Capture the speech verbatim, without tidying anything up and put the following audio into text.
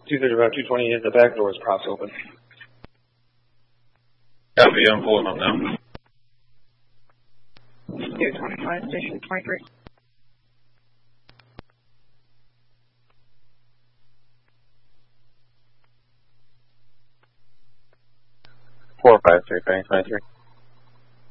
two thirty about two twenty, the back door is propped open. Copy, I'm pulling up now. two twenty-five, station twenty-three. four five three, five five three.